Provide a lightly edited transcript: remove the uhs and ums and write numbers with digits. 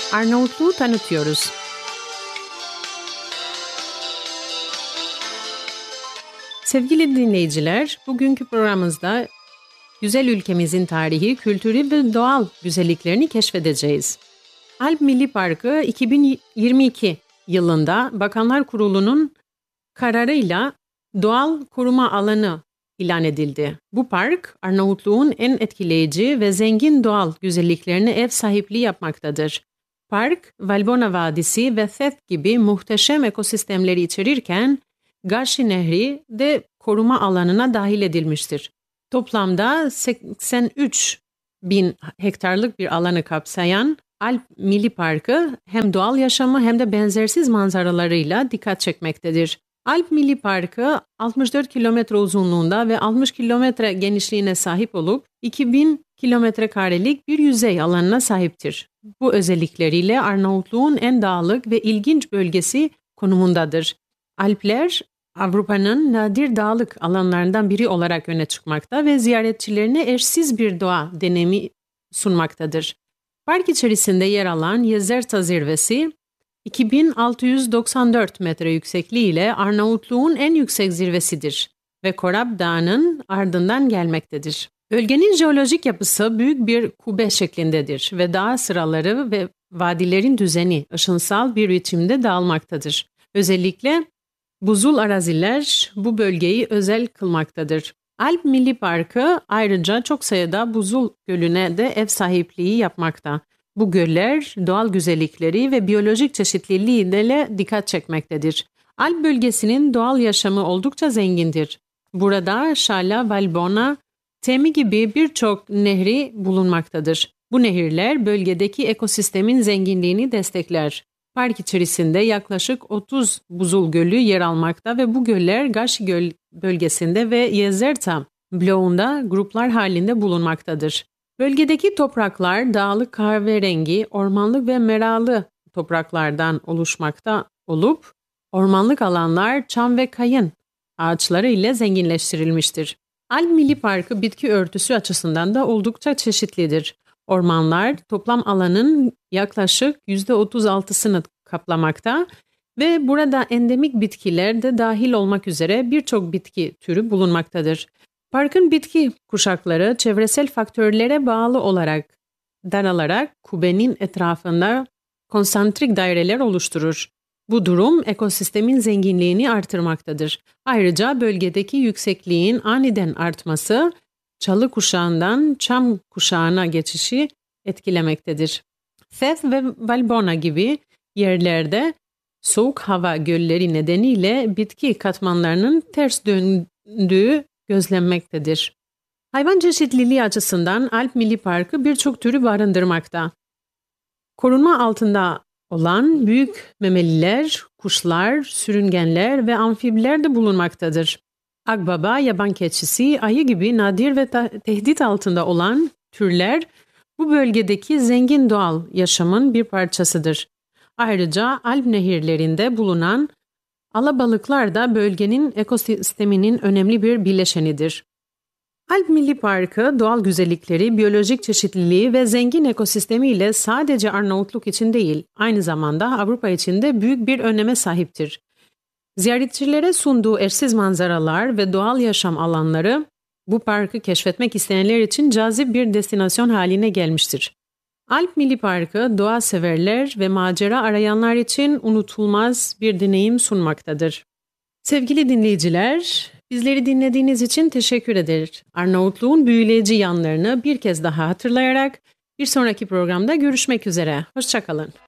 Arnavutluğu tanıtıyoruz. Sevgili dinleyiciler, bugünkü programımızda güzel ülkemizin tarihi, kültürü ve doğal güzelliklerini keşfedeceğiz. Alp Milli Parkı 2022 yılında Bakanlar Kurulu'nun kararıyla doğal koruma alanı ilan edildi. Bu park, Arnavutluğun en etkileyici ve zengin doğal güzelliklerine ev sahipliği yapmaktadır. Park, Valbona Vadisi ve Theth gibi muhteşem ekosistemleri içerirken, Gashi Nehri de koruma alanına dahil edilmiştir. Toplamda 83 bin hektarlık bir alanı kapsayan Alp Milli Parkı hem doğal yaşamı hem de benzersiz manzaralarıyla dikkat çekmektedir. Alp Milli Parkı 64 kilometre uzunluğunda ve 60 kilometre genişliğine sahip olup 2000 kilometre karelik bir yüzey alanına sahiptir. Bu özellikleriyle Arnavutluğun en dağlık ve ilginç bölgesi konumundadır. Alpler, Avrupa'nın nadir dağlık alanlarından biri olarak öne çıkmakta ve ziyaretçilerine eşsiz bir doğa deneyimi sunmaktadır. Park içerisinde yer alan Jezerta Zirvesi, 2694 metre yüksekliği ile Arnavutluğun en yüksek zirvesidir ve Korab Dağı'nın ardından gelmektedir. Bölgenin jeolojik yapısı büyük bir kubbe şeklindedir ve dağ sıraları ve vadilerin düzeni ışınsal bir biçimde dağılmaktadır. Özellikle buzul araziler bu bölgeyi özel kılmaktadır. Alp Milli Parkı ayrıca çok sayıda buzul gölüne de ev sahipliği yapmakta. Bu göller doğal güzellikleri ve biyolojik çeşitliliği ile dikkat çekmektedir. Alp bölgesinin doğal yaşamı oldukça zengindir. Burada Şala, Valbona, Temi gibi birçok nehri bulunmaktadır. Bu nehirler bölgedeki ekosistemin zenginliğini destekler. Park içerisinde yaklaşık 30 buzul gölü yer almakta ve bu göller Gashi Göl bölgesinde ve Jezerta bloğunda gruplar halinde bulunmaktadır. Bölgedeki topraklar dağlık kahverengi, ormanlık ve meralı topraklardan oluşmakta olup, ormanlık alanlar çam ve kayın ağaçları ile zenginleştirilmiştir. Alp Milli Parkı bitki örtüsü açısından da oldukça çeşitlidir. Ormanlar toplam alanın yaklaşık %36'sını kaplamakta ve burada endemik bitkiler de dahil olmak üzere birçok bitki türü bulunmaktadır. Parkın bitki kuşakları çevresel faktörlere bağlı olarak daralarak kubbenin etrafında konsantrik daireler oluşturur. Bu durum ekosistemin zenginliğini artırmaktadır. Ayrıca bölgedeki yüksekliğin aniden artması çalı kuşağından çam kuşağına geçişi etkilemektedir. Theth ve Valbona gibi yerlerde soğuk hava gölleri nedeniyle bitki katmanlarının ters döndüğü gözlenmektedir. Hayvan çeşitliliği açısından Alp Milli Parkı birçok türü barındırmakta. Korunma altında olan büyük memeliler, kuşlar, sürüngenler ve amfibiler de bulunmaktadır. Akbaba, yaban keçisi, ayı gibi nadir ve tehdit altında olan türler bu bölgedeki zengin doğal yaşamın bir parçasıdır. Ayrıca Alp nehirlerinde bulunan alabalıklar da bölgenin ekosisteminin önemli bir bileşenidir. Alp Milli Parkı doğal güzellikleri, biyolojik çeşitliliği ve zengin ekosistemiyle sadece Arnavutluk için değil, aynı zamanda Avrupa için de büyük bir öneme sahiptir. Ziyaretçilere sunduğu eşsiz manzaralar ve doğal yaşam alanları bu parkı keşfetmek isteyenler için cazip bir destinasyon haline gelmiştir. Alp Milli Parkı doğa severler ve macera arayanlar için unutulmaz bir deneyim sunmaktadır. Sevgili dinleyiciler, bizleri dinlediğiniz için teşekkür ederiz. Arnavutluğun büyüleyici yanlarını bir kez daha hatırlayarak bir sonraki programda görüşmek üzere. Hoşça kalın.